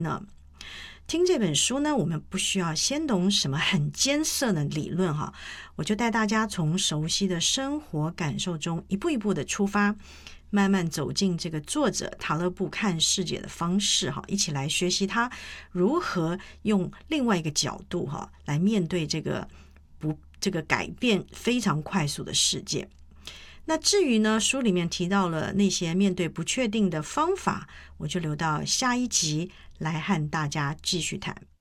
听这本书呢，我们不需要先懂什么很艰涩的理论哈，我就带大家从熟悉的生活感受中一步一步的出发，慢慢走进这个作者塔勒布看世界的方式哈，一起来学习他如何用另外一个角度哈来面对这个改变非常快速的世界。那至于呢，书里面提到了那些面对不确定的方法，我就留到下一集来和大家继续谈。